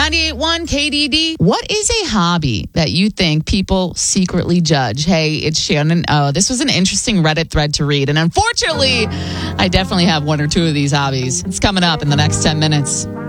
98.1 KDD. What is a hobby that you think people secretly judge? Hey, it's Shannon. Oh, this was an interesting Reddit thread to read. And unfortunately, I definitely have one or two of these hobbies. It's coming up in the next 10 minutes.